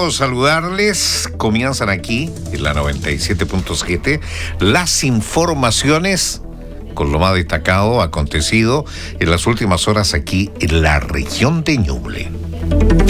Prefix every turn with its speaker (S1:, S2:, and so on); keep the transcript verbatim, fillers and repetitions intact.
S1: gusto saludarles. Comienzan aquí, en la noventa y siete punto siete, las informaciones con lo más destacado acontecido en las últimas horas aquí en la región de Ñuble.